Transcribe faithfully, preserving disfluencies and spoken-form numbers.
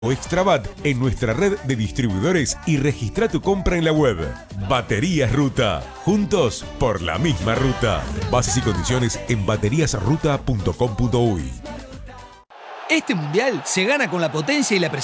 o Extrabat en nuestra red de distribuidores y registra tu compra en la web. Baterías Ruta. Juntos por la misma ruta. Bases y condiciones en baterías ruta punto com punto uy. Este mundial se gana con la potencia y la presencia